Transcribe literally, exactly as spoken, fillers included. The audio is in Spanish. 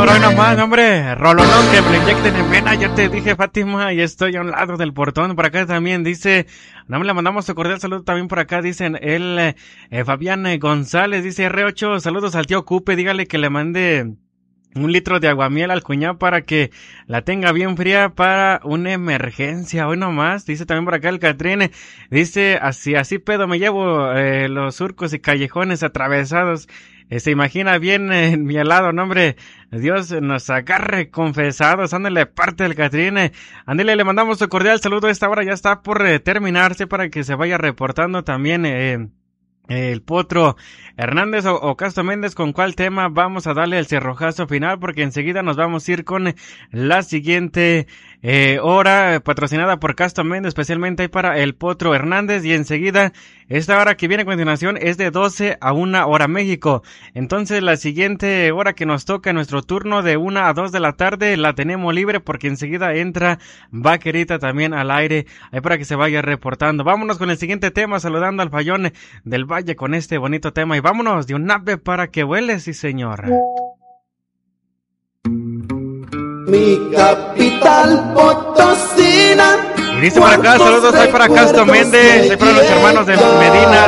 Señor, hoy nomás, hombre, rolonón que me inyecten en vena, ya te dije, Fátima, y estoy a un lado del portón. Por acá también dice, no me le mandamos un cordial saludo también por acá, dicen, el eh, Fabián eh, González, dice R ocho, saludos al tío Cupe, dígale que le mande un litro de aguamiel al cuñado para que la tenga bien fría para una emergencia. Hoy nomás, dice también por acá el Catrine, dice, así, así pedo me llevo eh, los surcos y callejones atravesados. Eh, se imagina bien eh, en mi helado, no hombre, Dios nos agarre confesados, ándale parte del Catrine, ándale, le mandamos un cordial saludo a esta hora, ya está por eh, terminarse para que se vaya reportando también, eh, el Potro Hernández o, o Castro Méndez, con cuál tema vamos a darle el cerrojazo final, porque enseguida nos vamos a ir con la siguiente eh, hora patrocinada por Castro Méndez, especialmente ahí para el Potro Hernández, y enseguida esta hora que viene a continuación es de doce a una hora México. Entonces la siguiente hora que nos toca, nuestro turno de una a dos de la tarde, la tenemos libre porque enseguida entra Vaquerita también al aire, ahí para que se vaya reportando. Vámonos con el siguiente tema, saludando al Fallón del Valle con este bonito tema, y vámonos de un ave para que vuele, sí señor. Mi capital Potosina. Y dice para acá, saludos ahí para Castro Méndez, ahí para los hermanos de Medina,